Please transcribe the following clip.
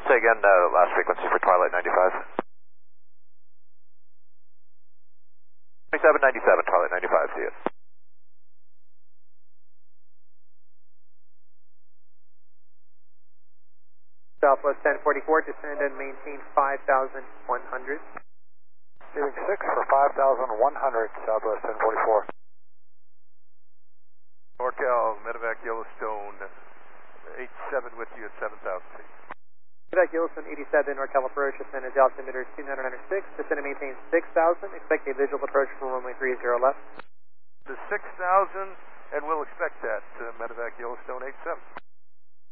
Say again, last frequency for Twilight 95. 2797, Twilight 95, see you. Southwest 1044, descend and maintain 5,100. Leaving 6 for 5,100, Southwest 1044. NorCal, Medevac Yellowstone, 87 with you at 7,000 feet. Medevac Yellowstone 87, NorCal approach, descend as altimeter 2906, descend and maintain 6,000, expect a visual approach from runway 30 left. To 6,000, and we'll expect that, Medevac Yellowstone 87.